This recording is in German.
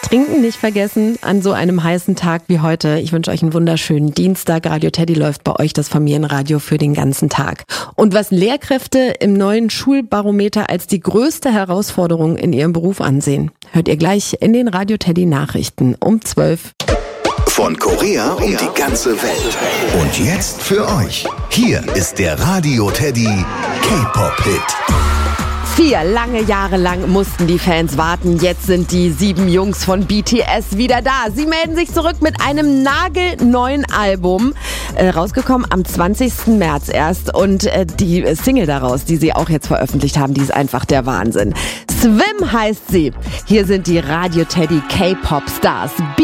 Trinken nicht vergessen an so einem heißen Tag wie heute. Ich wünsche euch einen wunderschönen Dienstag. Radio Teddy läuft bei euch das Familienradio für den ganzen Tag. Und was Lehrkräfte im neuen Schulbarometer als die größte Herausforderung in ihrem Beruf ansehen, hört ihr gleich in den Radio Teddy Nachrichten um 12. Von Korea um die ganze Welt. Und jetzt für euch. Hier ist der Radio Teddy K-Pop-Hit. 4 lange Jahre lang mussten die Fans warten. Jetzt sind die 7 Jungs von BTS wieder da. Sie melden sich zurück mit einem nagelneuen Album. Rausgekommen am 20. März erst. Und die Single daraus, die sie auch jetzt veröffentlicht haben, die ist einfach der Wahnsinn. Swim heißt sie. Hier sind die Radio Teddy K-Pop Stars.